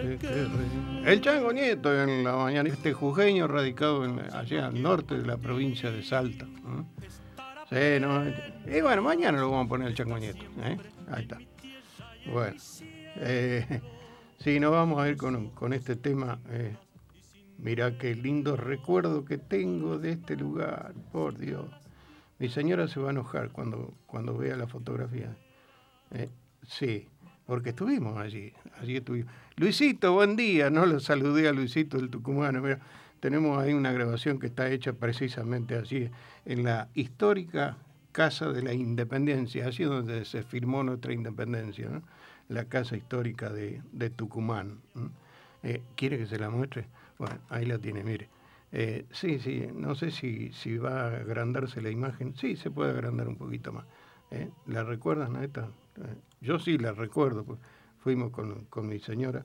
El Chango Nieto en la mañana, este jujeño radicado allá al norte de la provincia de Salta. Sí, no, y bueno, mañana lo vamos a poner el Chango Nieto. Ahí está. Bueno, sí, nos vamos a ir con este tema. Mirá qué lindo recuerdo que tengo de este lugar, por Dios. Mi señora se va a enojar cuando vea la fotografía. Sí, porque estuvimos allí estuvimos. Luisito, buen día, no lo saludé a Luisito del Tucumano, mira, tenemos ahí una grabación que está hecha precisamente allí, en la histórica Casa de la Independencia, allí donde se firmó nuestra independencia, ¿no? La Casa Histórica de Tucumán. ¿Quiere que se la muestre? Bueno, ahí la tiene, mire. Sí, no sé si va a agrandarse la imagen. Sí, se puede agrandar un poquito más. ¿La recuerdan a esta? Yo sí la recuerdo, pues fuimos con mi señora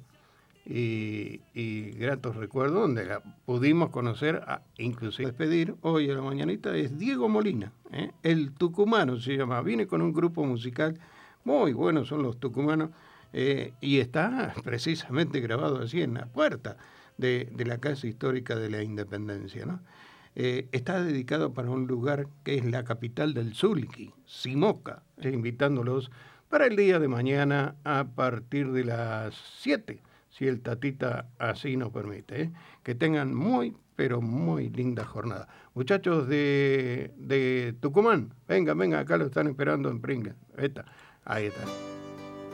y gratos recuerdos donde la pudimos conocer, inclusive despedir. Hoy a la mañanita es Diego Molina, el tucumano se llama. Viene con un grupo musical muy bueno, son los tucumanos, y está precisamente grabado así en la puerta de la Casa Histórica de la Independencia, ¿no? Está dedicado para un lugar que es la capital del Sulqui, Simoca, invitándolos para el día de mañana a partir de las 7, si el tatita así nos permite. Que tengan muy, pero muy linda jornada. Muchachos de Tucumán, vengan, acá lo están esperando en Pringa. Ahí está.